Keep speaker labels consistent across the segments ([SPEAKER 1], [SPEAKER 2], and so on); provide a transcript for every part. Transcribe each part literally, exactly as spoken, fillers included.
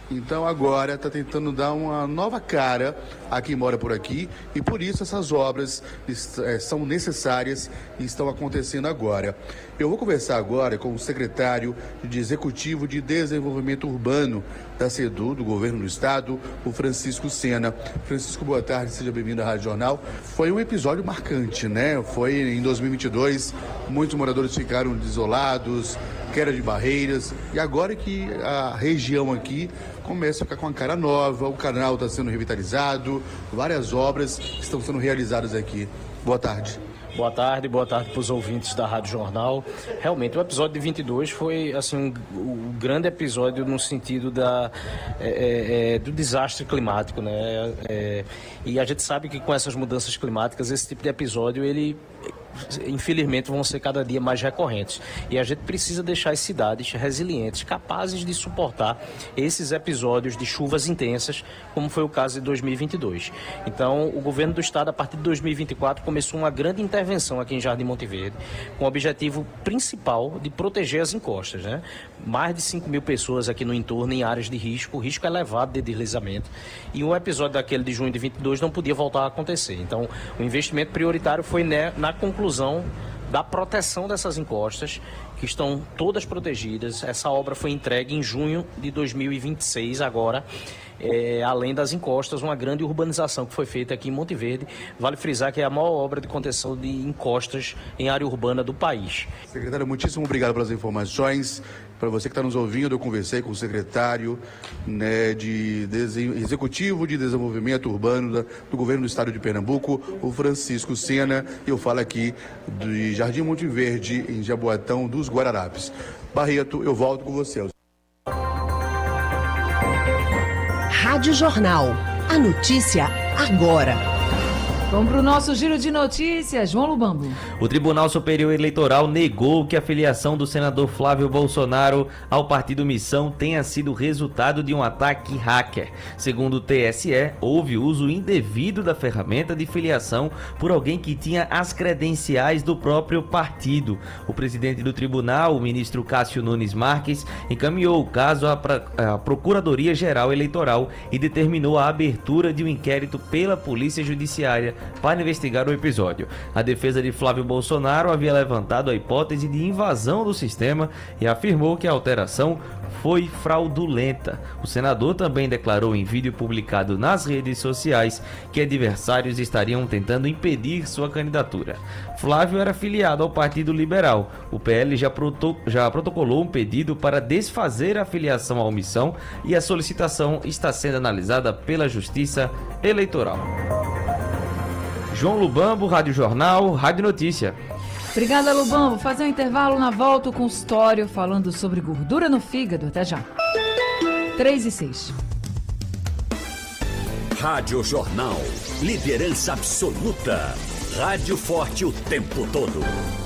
[SPEAKER 1] Então agora está tentando dar uma nova cara a quem mora por aqui e por isso essas obras é, são necessárias e estão acontecendo agora. Eu vou conversar agora com o secretário de Executivo de Desenvolvimento Urbano da SEDU, do Governo do Estado, o Francisco Sena. Francisco, boa tarde, seja bem-vindo à Rádio Jornal. Foi um episódio marcante, né? Foi em dois mil e vinte e dois, muitos moradores ficaram desolados, queda de barreiras, e agora que a região aqui começa a ficar com uma cara nova, o canal está sendo revitalizado, várias obras estão sendo realizadas aqui. Boa tarde.
[SPEAKER 2] Boa tarde, boa tarde para os ouvintes da Rádio Jornal. Realmente, o episódio de vinte e dois foi assim, um, um grande episódio no sentido da, é, é, do desastre climático, né? É, e a gente sabe que com essas mudanças climáticas, esse tipo de episódio, ele infelizmente vão ser cada dia mais recorrentes, e a gente precisa deixar as cidades resilientes, capazes de suportar esses episódios de chuvas intensas, como foi o caso de dois mil e vinte e dois. Então o governo do estado, a partir de dois mil e vinte e quatro, começou uma grande intervenção aqui em Jardim Monte Verde, com o objetivo principal de proteger as encostas, né? Mais de cinco mil pessoas aqui no entorno em áreas de risco, risco elevado de deslizamento, e um episódio daquele de junho de vinte e dois não podia voltar a acontecer. Então o investimento prioritário foi na conclusão da proteção dessas encostas, que estão todas protegidas. Essa obra foi entregue em junho de dois mil e vinte e seis, agora, é, além das encostas, uma grande urbanização que foi feita aqui em Monte Verde. Vale frisar que é a maior obra de contenção de encostas em área urbana do país.
[SPEAKER 1] Secretário, muitíssimo obrigado pelas informações. Para você que está nos ouvindo, eu conversei com o secretário, né, de Desen... Executivo de Desenvolvimento Urbano da... do Governo do Estado de Pernambuco, o Francisco Sena, e eu falo aqui de Jardim Monte Verde, em Jaboatão dos Guararapes. Barreto, eu volto com você.
[SPEAKER 3] Rádio Jornal. A notícia agora.
[SPEAKER 4] Vamos para o nosso giro de notícias, João Lubambo.
[SPEAKER 5] O Tribunal Superior Eleitoral negou que a filiação do senador Flávio Bolsonaro ao partido Missão tenha sido resultado de um ataque hacker. Segundo o T S E, houve uso indevido da ferramenta de filiação por alguém que tinha as credenciais do próprio partido. O presidente do tribunal, o ministro Cássio Nunes Marques, encaminhou o caso à Procuradoria-Geral Eleitoral e determinou a abertura de um inquérito pela Polícia Judiciária para investigar o episódio. A defesa de Flávio Bolsonaro havia levantado a hipótese de invasão do sistema e afirmou que a alteração foi fraudulenta. O senador também declarou em vídeo publicado nas redes sociais que adversários estariam tentando impedir sua candidatura. Flávio era filiado ao Partido Liberal. O P L já, proto- já protocolou um pedido para desfazer a filiação à Missão e a solicitação está sendo analisada pela Justiça Eleitoral. João Lubambo, Rádio Jornal, Rádio Notícia.
[SPEAKER 4] Obrigada, Lubambo. Vou fazer um intervalo, na volta o consultório falando sobre gordura no fígado. Até já. três e seis.
[SPEAKER 6] Rádio Jornal. Liderança absoluta. Rádio forte o tempo todo.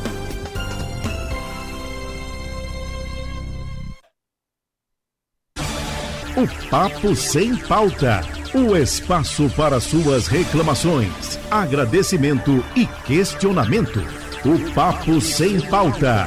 [SPEAKER 7] O Papo Sem Pauta. O espaço para suas reclamações, agradecimento e questionamento. O Papo Sem Pauta.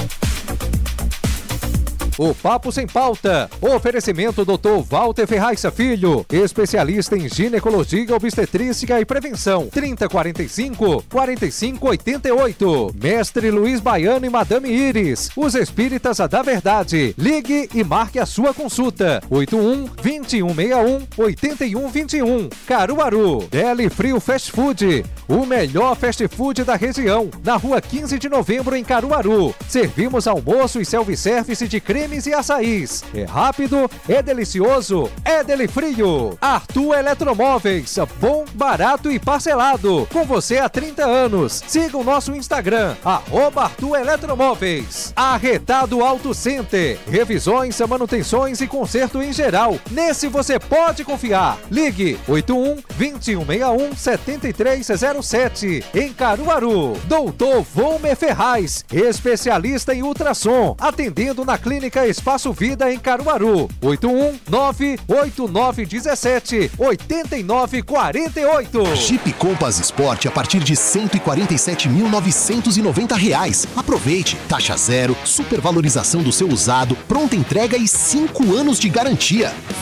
[SPEAKER 8] O Papo Sem Pauta. Oferecimento doutor Walter Ferraz Filho, especialista em ginecologia, obstetrícia e prevenção. trinta, quarenta e cinco, quarenta e cinco, oitenta e oito. Mestre Luiz Baiano e Madame Iris, os espíritas da verdade. Ligue e marque a sua consulta. oito um, vinte e um sessenta e um, oitenta e um vinte e um. Caruaru. Deli Frio Fast Food, o melhor fast food da região. Na rua quinze de novembro, em Caruaru. Servimos almoço e self-service de creme e açaís. É rápido, é delicioso, é Deli Frio. Arthur Eletromóveis, bom, barato e parcelado. Com você há trinta anos. Siga o nosso Instagram, arroba Arthur Eletromóveis. Arretado Auto Center, revisões, manutenções e conserto em geral. Nesse você pode confiar. Ligue oito um, vinte e um sessenta e um, setenta e três zero sete. Em Caruaru. Doutor Volmer Ferraz, especialista em ultrassom, atendendo na clínica Espaço Vida em Caruaru. oito um nove oito nove um sete oito nove quatro oito.
[SPEAKER 9] Jeep Compass Sport a partir de cento e quarenta e sete mil novecentos e noventa reais. Aproveite, taxa zero, supervalorização do seu usado, pronta entrega e cinco anos de garantia.